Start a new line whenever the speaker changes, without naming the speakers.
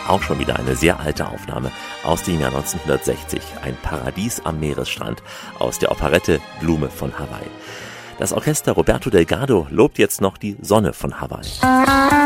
Auch schon wieder eine sehr alte Aufnahme aus dem Jahr 1960. Ein Paradies am Meeresstrand aus der Operette Blume von Hawaii. Das Orchester Roberto Delgado lobt jetzt noch die Sonne von Hawaii.